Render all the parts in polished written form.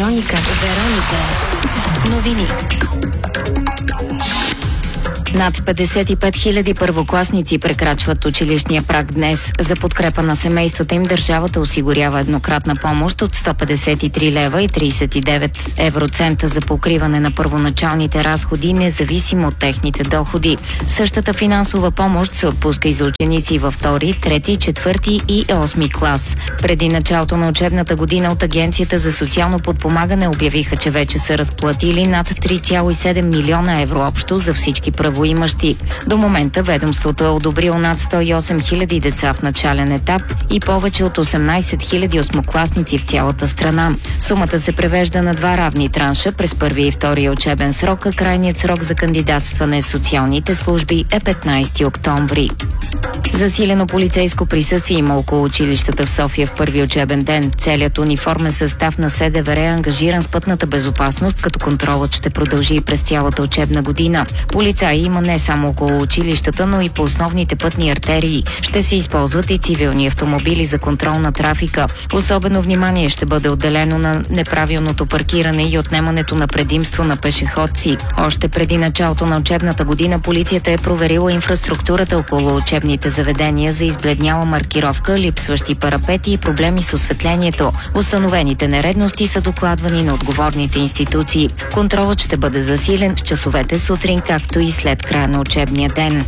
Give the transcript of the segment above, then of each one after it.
Вероника. Новини. Над 55 000 първокласници прекрачват училищния праг днес. За подкрепа на семействата им държавата осигурява еднократна помощ от 153 лева и 39 евроцента за покриване на първоначалните разходи, независимо от техните доходи. Същата финансова помощ се отпуска и за ученици във 2, 3, 4 и 8 клас. Преди началото на учебната година от Агенцията за социално подпомагане обявиха, че вече са разплатили над 3,7 милиона евро общо за всички правоимащи. До момента ведомството е одобрило над 108 000 деца в начален етап и повече от 18 000 осмокласници в цялата страна. Сумата се превежда на два равни транша през първия и втория учебен срок, а крайният срок за кандидатстване в социалните служби е 15 октомври. Засилено полицейско присъствие има около училищата в София в първи учебен ден. Целият униформен състав на СДВР е ангажиран с пътната безопасност, като контролът ще продължи и през цялата учебна година. Полицаи има не само около училищата, но и по основните пътни артерии. Ще се използват и цивилни автомобили за контрол на трафика. Особено внимание ще бъде отделено на неправилното паркиране и отнемането на предимство на пешеходци. Още преди началото на учебната година полицията е проверила инфраструктурата около учебните заведения за избледняла маркировка, липсващи парапети и проблеми с осветлението. Установените нередности са докладвани на отговорните институции. Контролът ще бъде засилен в часовете сутрин, както и след края на учебния ден.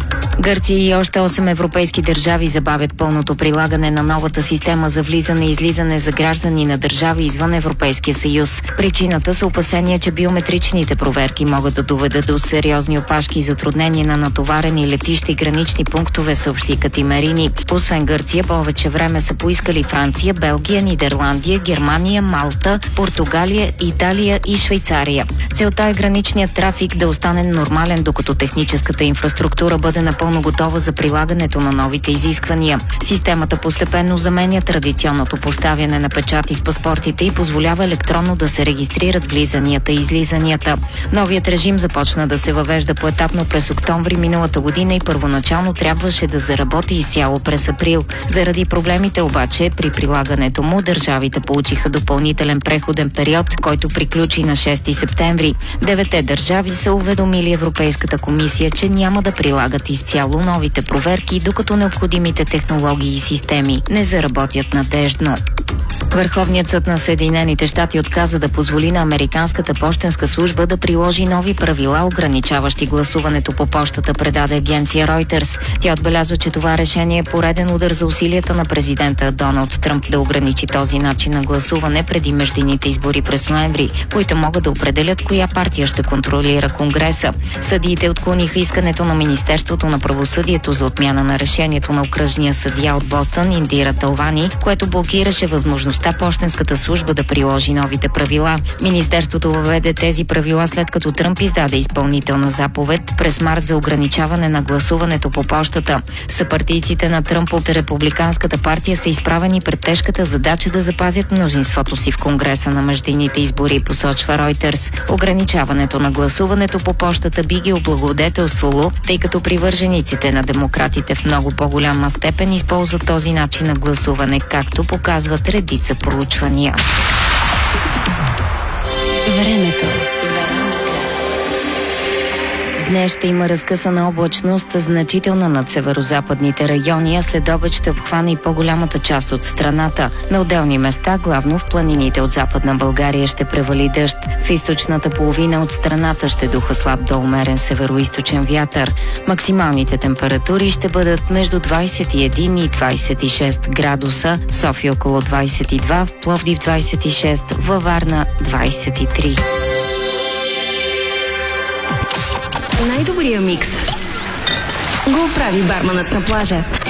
Гърция и още 8 европейски държави забавят пълното прилагане на новата система за влизане и излизане за граждани на държави извън Европейския съюз. Причината са опасения, че биометричните проверки могат да доведат до сериозни опашки и затруднения на натоварени летища и гранични пунктове, съобщи Катимарини. Освен Гърция, повече време са поискали Франция, Белгия, Нидерландия, Германия, Малта, Португалия, Италия и Швейцария. Целта е граничният трафик да остане нормален, докато техническата инфраструктура бъде напълно готова за прилагането на новите изисквания. Системата постепенно заменя традиционното поставяне на печати в паспортите и позволява електронно да се регистрират влизанията и излизанията. Новият режим започна да се въвежда поетапно през октомври миналата година и първоначално трябваше да заработи изцяло през април. Заради проблемите обаче при прилагането му държавите получиха допълнителен преходен период, който приключи на 6 септември. 9 държави са уведомили Европейската комисия, че няма да прилагат изцяло новите проверки, докато необходимите технологии и системи не заработят надеждно. Върховният съд на Съединените щати отказа да позволи на Американската пощенска служба да приложи нови правила, ограничаващи гласуването по пощата, предаде агенция Reuters. Тя отбелязва, че това решение е пореден удар за усилията на президента Доналд Тръмп да ограничи този начин на гласуване преди междинните избори през ноември, които могат да определят коя партия ще контролира Конгреса. Съдиите отклониха искането на Министерството на правосъдието за отмяна на решението на окръжния съдия от Бостън Индира Талвани, което блокираше възможността пощенската служба да приложи новите правила. Министерството въведе тези правила след като Тръмп издаде изпълнителна заповед през март за ограничаване на гласуването по пощата. Съпартийците на Тръмп от Републиканската партия са изправени пред тежката задача да запазят мнозинството си в Конгреса на междинните избори, посочва Reuters. Ограничаването на гласуването по пощата би ги облагодетелствало, тъй като привържениците на демократите в много по-голяма степен използват този начин на гласуване, както показват редица проучвания. Времето. Днес ще има разкъсана облачност, значителна над северозападните райони, а след обед ще обхване и по-голямата част от страната. На отделни места, главно в планините от Западна България, ще превали дъжд. В източната половина от страната ще духа слаб до умерен североизточен вятър. Максималните температури ще бъдат между 21 и 26 градуса, в София около 22, в Пловдив 26, във Варна 23. Най-добрия микс го прави барманът на плажа.